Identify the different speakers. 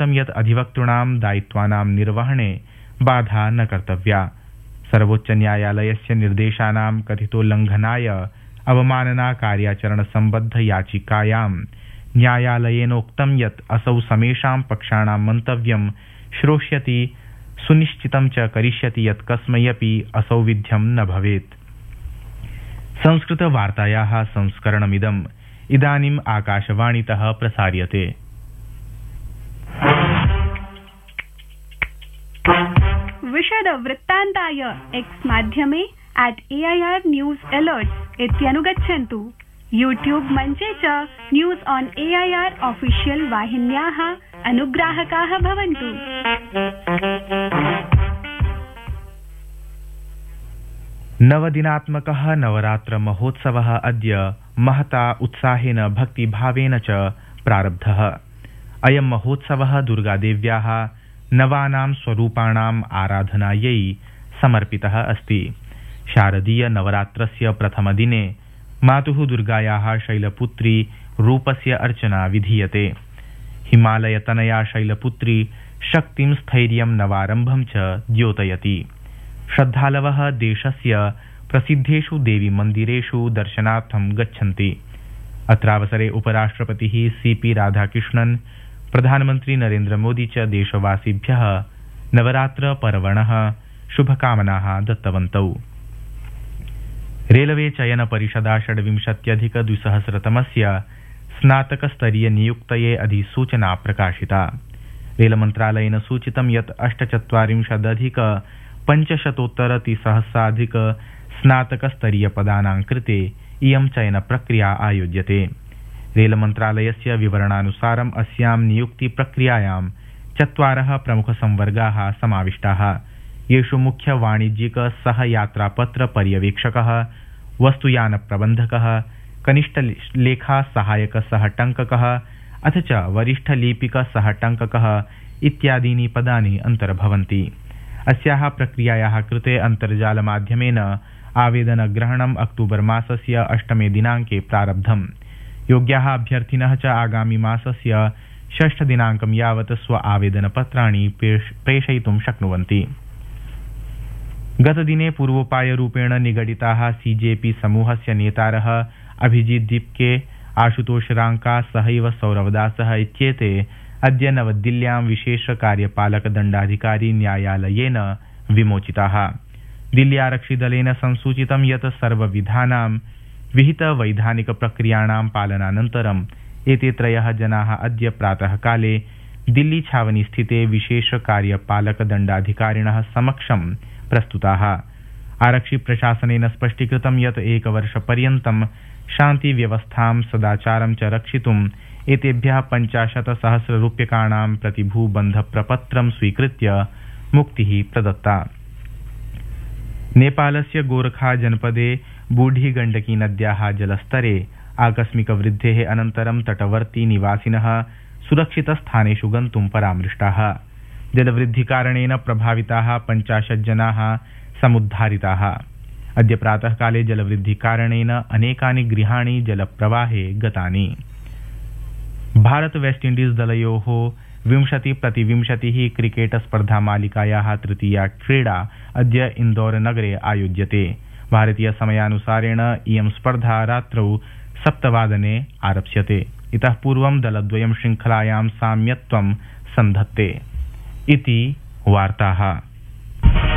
Speaker 1: प्रोक्तं यत् अधिवक्तॄणां दायित्वानां निर्वहणे बाधा न कर्तव्या। सर्वोच्च न्यायालयस्य निर्देशानां कथितोल्लङ्घनाय अवमानना कार्याचरण सम्बद्ध याचिकायां न्यायालयेनोक्तं यत् असौ समेषां पक्षाणां मन्तव्यं श्रोष्यति, सुनिश्चितं च करिष्यति यत् कस्मै अपि असौविध्यं न भवेत्। संस्कृतवार्तायाः संस्करणमिदम् इदानीम् आकाशवाणीतः प्रसार्यते।
Speaker 2: विशद वृत्तान्ताय एक्स माध्यमे @AIR News Alerts इत्यनुगच्छन्तु। यूट्यूब मञ्चे च न्यूज ऑन AIR ऑफिशियल वाहिन्याः अनुग्राहकाः भवन्तु।
Speaker 1: नवदिनात्मकः नवरात्र महोत्सवः अद्य महता उत्साहेन भक्तिभावेन च प्रारब्धः। अयं महोत्सवः दुर्गादेव्याः नवानां स्वरूपाणाम् आराधनायै समर्पितः अस्ति। शारदीय नवरात्रस्य प्रथमदिने मातुः दुर्गायाः शैलपुत्री रूपस्य अर्चना विधीयते। हिमालयतनया शैलपुत्री शक्तिं, स्थैर्यं, नवारम्भं च द्योतयति। श्रद्धालवः देशस्य प्रसिद्धेषु देवीमन्दिरेषु दर्शनार्थं गच्छन्ति। अत्रावसरे उपराष्ट्रपतिः CP राधाकृष्णन्, प्रधानमन्त्री नरेन्द्र मोदी च देशवासिभ्यः नवरात्र पर्वणः शुभकामनाः दत्तवन्तौ। रेलवे चयन परिषदा 26-2000 स्नातकस्तरीय नियुक्तये अधिसूचना प्रकाशिता। रेलमन्त्रालयेन सूचितं यत् 48,500 स्नातकस्तरीय पदानां कृते इयं चयन प्रक्रिया आयोज्यते। रेलमन्त्रालयस्य विवरणानुसारम् अस्यां नियुक्ति प्रक्रियायां 4 प्रमुखसंवर्गाः समाविष्टाः, येषु मुख्य वाणिज्यिक सहयात्रापत्र पर्यवेक्षकः, वस्तुयानप्रबन्धकः, कनिष्ठ लेखा सहायक सहटङ्ककः अथ च वरिष्ठ लिपिक सहटङ्ककः इत्यादीनि पदानि अन्तर्भवन्ति। अस्याः प्रक्रियायाः कृते अन्तर्जालमाध्यमेन आवेदनग्रहणम् अक्टूबर मासस्य 8 दिनाङ्के प्रारब्धम्। योग्याः अभ्यर्थिनः च आगामि मासस्य 6 दिनाङ्कं यावत् स्व आवेदनपत्राणि प्रेषयितुं शक्नुवन्ति। गतदिने पूर्वोपायरूपेण निगडिताः CJP समूहस्य नेतारः अभिजीत दीप्के, आशुतोष रांका सहैव सौरवदासः इत्येते अद्य नवदिल्ल्यां विशेष कार्यपालक दण्डाधिकारी न्यायालयेन विमोचिताः। दिल्ली आरक्षिदलेन संसूचितं यत् सर्वविधानां विहित वैधानिक प्रक्रियाणां पालनानन्तरम् एते 3 जनाः अद्य प्रातःकाले दिल्ली छावनी स्थिते विशेष कार्यपालक दण्डाधिकारिणः समक्षं प्रस्तुताः। आरक्षि प्रशासनेन स्पष्टीकृतं यत् 1 वर्षपर्यन्तं शान्तिव्यवस्थां सदाचारं च रक्षितुम् एतेभ्यः 50,000 रूप्यकाणां प्रतिभूबन्धप्रपत्रं स्वीकृत्य मुक्तिः प्रदत्ता। नेपालस्य गोरखा जनपदे बूढी गण्डकी नद्याः जलस्तरे आकस्मिक वृद्धेः अनन्तरं तटवर्ती निवासिनः सुरक्षितस्थानेषु गन्तुं परामृष्टाः। जलवृद्धिकारणेन प्रभाविताः 50 जनाः समुद्धारिताः। अद्य प्रातःकाले जलवृद्धिकारणेन अनेकानि गृहाणि जलप्रवाहे गतानि। भारत वेस्ट इण्डीज दलयोः 20-20 क्रिकेट स्पर्धा मालिकायाः तृतीया क्रीडा अद्य इन्दौर नगरे आयोज्यते। भारतीय समयानुसारेण इयं स्पर्धा रात्रौ 7 आरप्स्यते। इतः पूर्वं दलद्वयं श्रृङ्खलायां साम्यत्वं सन्धत्ते इति वार्ताः।